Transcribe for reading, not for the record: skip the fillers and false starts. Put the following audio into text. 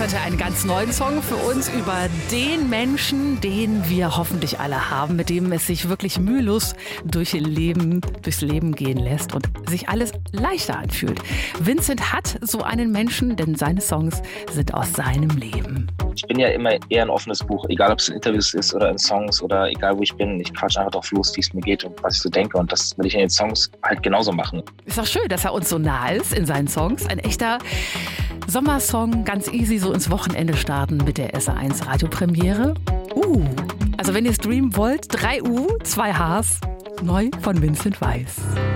heute einen ganz neuen Song für uns über den Menschen, den wir hoffentlich alle haben, mit dem es sich wirklich mühelos durchs Leben gehen lässt und sich alles leichter anfühlt. Vincent hat so einen Menschen, denn seine Songs sind aus seinem Leben. Ich bin ja immer eher ein offenes Buch, egal ob es in Interviews ist oder in Songs oder egal wo ich bin. Ich quatsch einfach drauf los, wie es mir geht und was ich so denke, und das will ich in den Songs halt genauso machen. Ist auch schön, dass er uns so nah ist in seinen Songs. Ein echter Sommersong, ganz easy so ins Wochenende starten mit der SR1 Radiopremiere. Also wenn ihr streamen wollt, 3 U, 2 Hs, neu von Vincent Weiss.